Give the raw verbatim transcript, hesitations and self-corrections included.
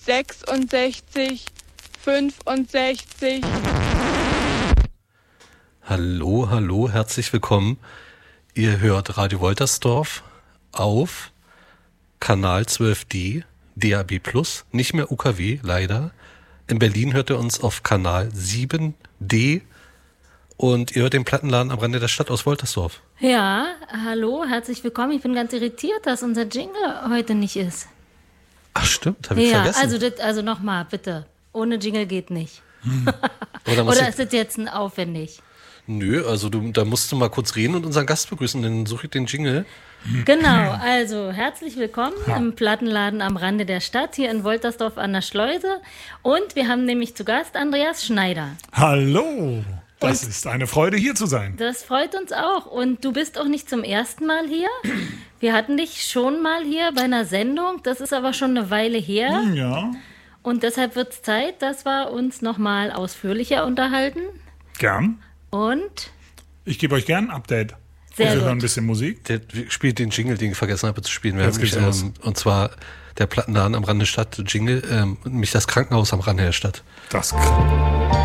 sechsundsechzig, fünfundsechzig. Hallo, hallo, herzlich willkommen. Ihr hört Radio Woltersdorf auf Kanal zwölf D, D A B plus, nicht mehr U K W, leider. In Berlin hört ihr uns auf Kanal sieben D und ihr hört den Plattenladen am Rande der Stadt aus Woltersdorf. Ja, hallo, herzlich willkommen. Ich bin ganz irritiert, dass unser Jingle heute nicht ist. Ach stimmt, habe ich ja, vergessen. Also, das, also nochmal, bitte. Ohne Jingle geht nicht. Hm. Oder, Oder ist das jetzt ein aufwendig? Nö, also du, da musst du mal kurz reden und unseren Gast begrüßen, dann suche ich den Jingle. Genau, also herzlich willkommen ja. im Plattenladen am Rande der Stadt, hier in Woltersdorf an der Schleuse. Und wir haben nämlich zu Gast Andreas Schneider. Hallo, das und ist eine Freude, hier zu sein. Das freut uns auch. Und du bist auch nicht zum ersten Mal hier. Wir hatten dich schon mal hier bei einer Sendung, das ist aber schon eine Weile her. Ja. Und deshalb wird es Zeit, dass wir uns nochmal ausführlicher unterhalten. Gern. Und? Ich gebe euch gern ein Update. Sehr und wir gut. hören ein bisschen Musik. Der spielt den Jingle, den ich vergessen habe zu spielen. Wir Jetzt haben geht's mich, los. ähm, und zwar der Plattenladen am Rande der Stadt, Jingle, ähm, nämlich das Krankenhaus am Rande der Stadt. Das